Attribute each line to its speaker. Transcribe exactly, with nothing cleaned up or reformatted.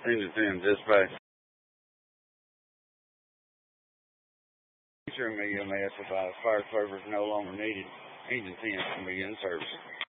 Speaker 1: Engine ten dispatch. Feature me, M S, about fire service no longer needed. Engine ten can be in service.